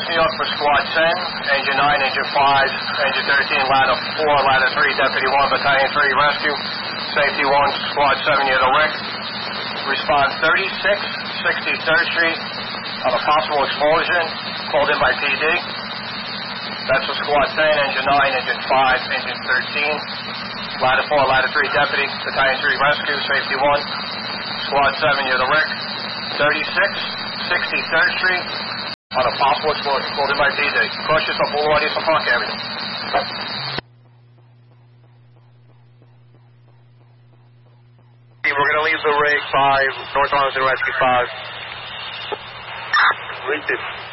New York for Squad 10, Engine 9, Engine 5, Engine 13, Ladder 4, Ladder 3, Deputy 1, Battalion 3, Rescue, Safety 1, Squad 7 near the wreck. Respond 36, 63rd Street on a possible explosion, called in by PD. That's for Squad 10, Engine 9, Engine 5, Engine 13, Ladder 4, Ladder 3, Deputy, Battalion 3, Rescue, Safety 1, Squad 7 near the wreck. 36, 63rd Street on a possible explosion, called in by PD. Cautious on Boulevard Eastern Park Avenue. We're going to leave the rig 5, North Arlington Rescue 5. Reach it.